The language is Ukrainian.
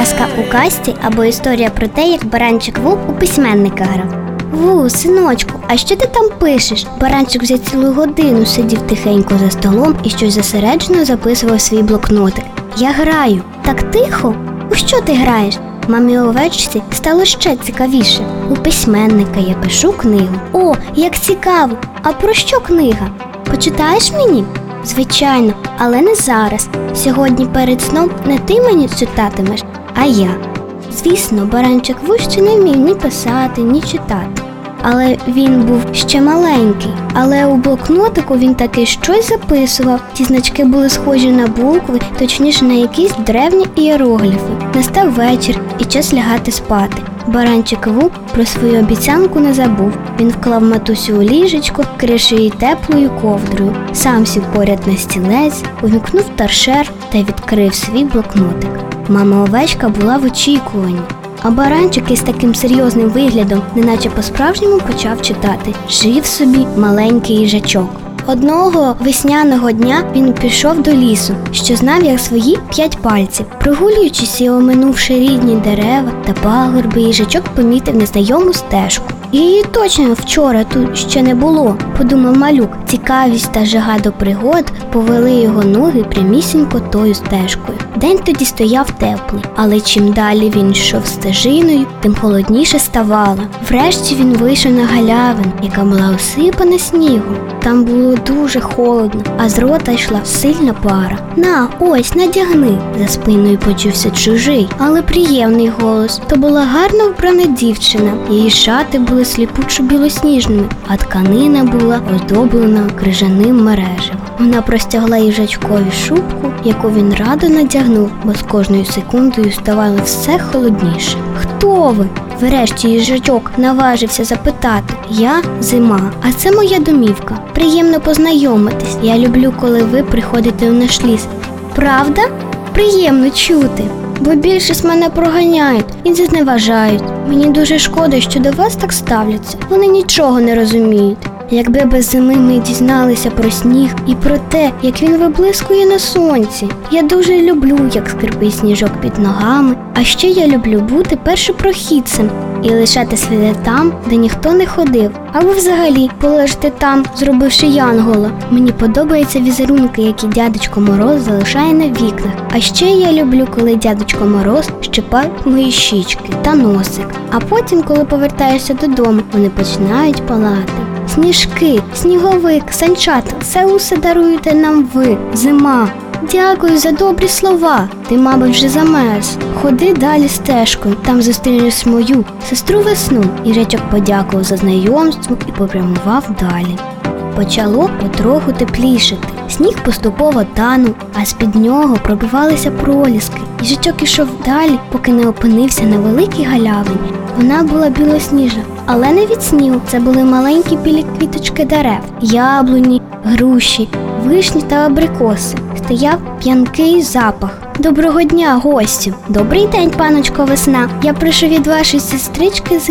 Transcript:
Казка у казці або історія про те, як баранчик Вовк у письменника грав. Ву, синочку, а що ти там пишеш? Баранчик вже цілу годину сидів тихенько за столом і щось зосереджено записував свій блокнотик. Я граю. Так тихо? У що ти граєш? Мамі овечці стало ще цікавіше. У письменника я пишу книгу. О, як цікаво! А про що книга? Почитаєш мені? Звичайно, але не зараз. Сьогодні перед сном не ти мені читатимеш, а я. Звісно, баранчик Вущ не вмів ні писати, ні читати. Але він був ще маленький. Але у блокнотику він таки щось записував. Ті значки були схожі на букви, точніше на якісь древні ієрогліфи. Настав вечір і час лягати спати. Баранчик Вовк про свою обіцянку не забув. Він вклав матусю у ліжечко, кришив її теплою ковдрою, сам сів поряд на стілець, увімкнув торшер та відкрив свій блокнотик. Мама овечка була в очікуванні, а баранчик із таким серйозним виглядом, неначе по-справжньому почав читати. Жив собі маленький їжачок. Одного весняного дня він пішов до лісу, що знав як свої 5 пальців. Прогулюючись і оминувши рідні дерева та пагорби, їжачок помітив незнайому стежку. Її точно вчора тут ще не було, подумав малюк. Цікавість та жага до пригод повели його ноги прямісінько тою стежкою. День тоді стояв теплий, але чим далі він йшов стежиною, тим холодніше ставало. Врешті він вийшов на галявину, яка була осипана снігом. Там було дуже холодно, а з рота йшла сильна пара. «На, ось, надягни!» За спиною почувся чужий, але приємний голос. То була гарно вбрана дівчина. Її шати були сліпучо білосніжними, а тканина була оздоблена крижаним мережевом. Вона простягла їжачкові шубку, яку він радо надягнув, бо з кожною секундою ставало все холодніше. «Хто ви?» Врешті їжачок наважився запитати. «Я Зима, а це моя домівка. Приємно познайомитись. Я люблю, коли ви приходите в наш ліс». «Правда? Приємно чути. Бо більшість мене проганяють і зневажають. Мені дуже шкода, що до вас так ставляться. Вони нічого не розуміють. Якби без зими ми дізналися про сніг і про те, як він виблискує на сонці. Я дуже люблю, як скрипить сніжок під ногами. А ще я люблю бути першопрохідцем і лишати сліди там, де ніхто не ходив. Або взагалі полежати там, зробивши янгола. Мені подобаються візерунки, які дядечко Мороз залишає на вікнах. А ще я люблю, коли дядечко Мороз щипає мої щічки та носик. А потім, коли повертаєшся додому, вони починають палати. Сніжки, сніговик, санчата, це усе даруєте нам ви, Зима. Дякую за добрі слова. Ти, мабуть, вже замерз. Ходи далі стежкою, там зустрінеш мою сестру Весну». Їжачок подякував за знайомство і попрямував далі. Почало потроху теплішати. Сніг поступово танув, а з-під нього пробивалися проліски. Їжачок ішов далі, поки не опинився на великій галявині. Вона була білосніжна, але не від снігу. Це були маленькі білі квіточки дерев, яблуні, груші, вишні та абрикоси. Стояв п'янкий запах. «Доброго дня, гостю!» «Добрий день, паночко Весна! Я прийшов від вашої сестрички